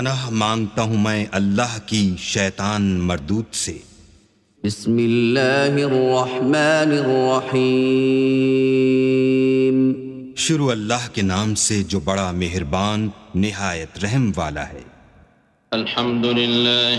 पनाह मांगता हूँ मैं अल्लाह की शैतान मरदूद से। बिस्मिल्लाहिर्रहमानिर्रहीम। शुरू अल्लाह के नाम से जो बड़ा मेहरबान निहायत रहम वाला है। अल्हम्दुलिल्लाह